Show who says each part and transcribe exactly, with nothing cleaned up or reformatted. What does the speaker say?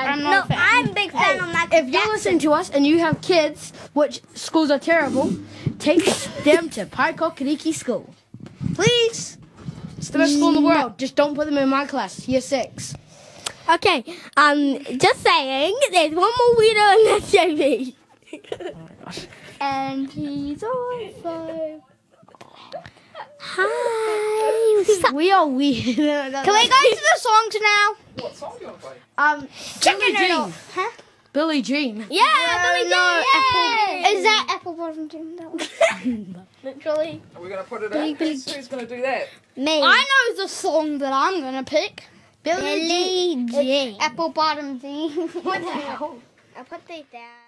Speaker 1: I'm
Speaker 2: no,
Speaker 1: not a fan.
Speaker 2: I'm a big fan of Michael
Speaker 3: If you're listening to us and you have kids, which schools are terrible, take them to Paikokariki School. Please. It's the best school in the world. Just don't put them in my class, year six.
Speaker 2: Okay, um, just saying, there's one more weirdo in the T V. And he's on fire. Hi.
Speaker 3: We are weird.
Speaker 2: Can we go to the songs now?
Speaker 4: What song do you want to play?
Speaker 3: Um,
Speaker 2: Chicken
Speaker 3: Billie Jean.
Speaker 2: Noodle. Huh?
Speaker 3: Billie Jean.
Speaker 2: Yeah, Billie
Speaker 3: no,
Speaker 2: Jean. Is that apple bottom Jean? Literally.
Speaker 4: Are we going to put it in? Who's, who's going to do that?
Speaker 2: Me.
Speaker 1: I know the song that I'm gonna pick.
Speaker 2: Billie Jean.
Speaker 1: Apple bottom Jean.
Speaker 3: What the hell?
Speaker 2: I'll put these down.